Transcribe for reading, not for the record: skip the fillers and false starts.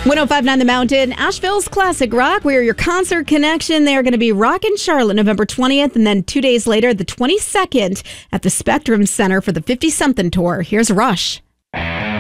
105.9 The Mountain, Asheville's classic rock. We are your concert connection. They are going to be rockin' Charlotte November 20th, and then 2 days later, the 22nd, at the Spectrum Center for the 50-something tour. Here's Rush.